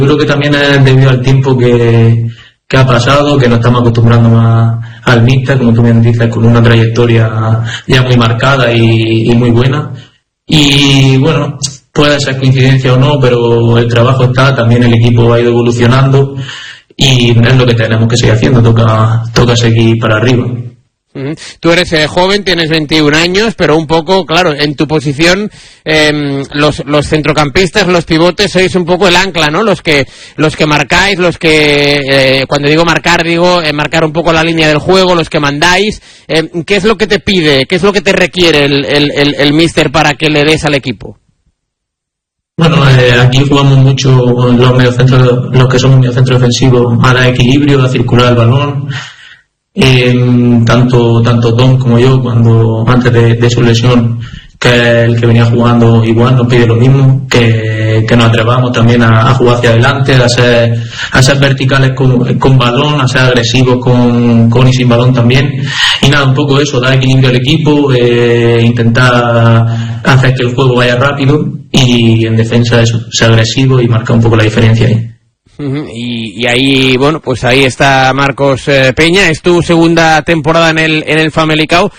creo que también es debido al tiempo que ha pasado, que nos estamos acostumbrando más al míster, como tú bien dices, con una trayectoria ya muy marcada y muy buena. Y bueno, puede ser coincidencia o no, pero el trabajo está, también el equipo ha ido evolucionando y es lo que tenemos que seguir haciendo, toca seguir para arriba. Tú eres joven, tienes 21 años, pero un poco, claro, en tu posición, los centrocampistas, los pivotes, sois un poco el ancla, ¿no? Los que marcáis, cuando digo marcar, marcar un poco la línea del juego, los que mandáis. ¿Qué es lo que te pide, qué es lo que te requiere el míster para que le des al equipo? Bueno, aquí jugamos mucho los mediocentros, los que somos mediocentros defensivos, a dar equilibrio, a circular el balón. Tanto Tom como yo, cuando antes de su lesión, que es el que venía jugando igual, nos pide lo mismo, que nos atrevamos también a jugar hacia adelante, a ser verticales con balón, a ser agresivos con y sin balón también. Y nada, un poco eso, dar equilibrio al equipo, intentar hacer que el juego vaya rápido y en defensa eso, ser agresivo y marcar un poco la diferencia ahí. Y ahí, bueno, pues ahí está Marcos Peña. Es tu segunda temporada en el Famalicão.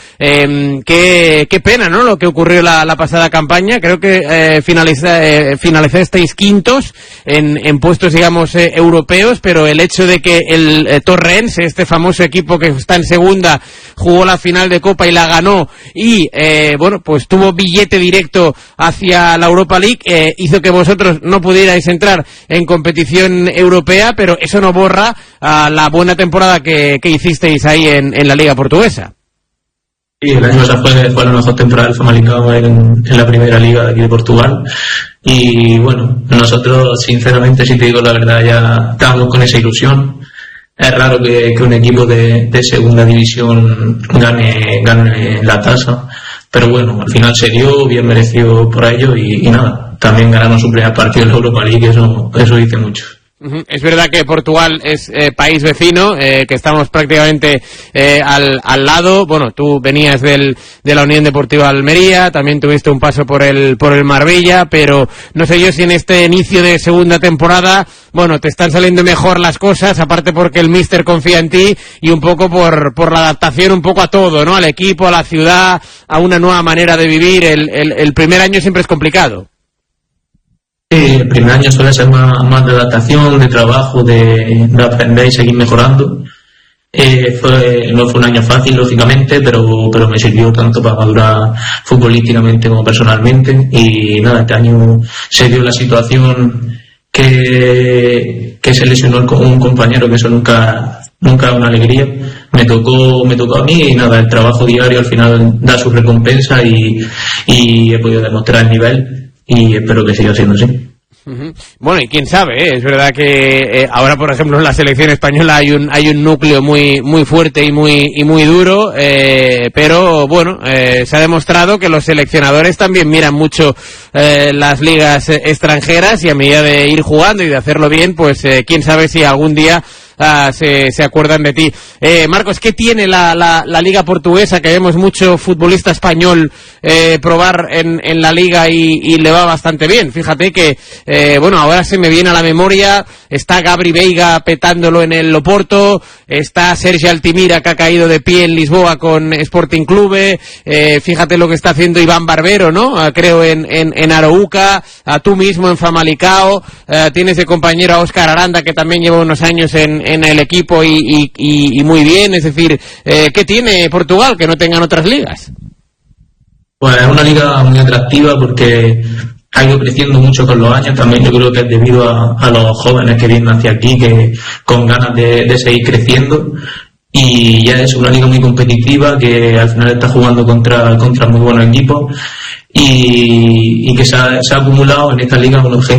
Qué pena, ¿no? Lo que ocurrió la pasada campaña. Creo que finalizasteis quintos en puestos, digamos, europeos, pero el hecho de que el Torrens, este famoso equipo que está en segunda, jugó la final de Copa y la ganó y, bueno, pues tuvo billete directo hacia la Europa League, hizo que vosotros no pudierais entrar en competición europea, pero eso no borra la buena temporada que hicisteis ahí en la Liga Portuguesa. Sí, el año pasado fue la mejor temporada del Famalicão en la primera liga de aquí de Portugal. Y bueno, nosotros sinceramente, si te digo la verdad, ya estábamos con esa ilusión. Es raro que un equipo de segunda división gane la tasa, pero bueno, al final se dio, bien merecido por ello y nada, también ganaron su primer partido en la Europa League, eso dice mucho. Es verdad que Portugal es país vecino, que estamos prácticamente al lado. Bueno, tú venías de la Unión Deportiva Almería, también tuviste un paso por el Marbella, pero no sé yo si en este inicio de segunda temporada, bueno, te están saliendo mejor las cosas, aparte porque el míster confía en ti y un poco por la adaptación un poco a todo, ¿no? Al equipo, a la ciudad, a una nueva manera de vivir. El primer año siempre es complicado. El primer año suele ser más de adaptación, de trabajo, de aprender y seguir mejorando. No fue un año fácil, lógicamente, pero me sirvió tanto para madurar futbolísticamente como personalmente. Y nada, este año se dio la situación que se lesionó un compañero, que eso nunca es una alegría. Me tocó a mí y nada, el trabajo diario al final da su recompensa y he podido demostrar el nivel. Y espero que siga siendo así. Bueno, y quién sabe, es verdad que ahora, por ejemplo, en la selección española hay un núcleo muy fuerte y muy duro, pero bueno, se ha demostrado que los seleccionadores también miran mucho las ligas extranjeras y a medida de ir jugando y de hacerlo bien, pues quién sabe si algún día se acuerdan de ti. Marcos, ¿qué tiene la liga portuguesa? Que vemos mucho futbolista español probar en la liga y le va bastante bien. Fíjate que, bueno, ahora se me viene a la memoria, está Gabri Veiga petándolo en el Oporto, está Sergio Altimira, que ha caído de pie en Lisboa con Sporting Clube, fíjate lo que está haciendo Iván Barbero, ¿no? Creo en Arouca, tú mismo en Famalicão, tienes de compañero a Óscar Aranda, que también lleva unos años en el equipo y muy bien. Es decir, ¿qué tiene Portugal que no tengan otras ligas? Pues es una liga muy atractiva porque ha ido creciendo mucho con los años. También yo creo que es debido a los jóvenes que vienen hacia aquí, que con ganas de seguir creciendo. Y ya es una liga muy competitiva, que al final está jugando contra muy buenos equipos y que se ha acumulado en esta liga unos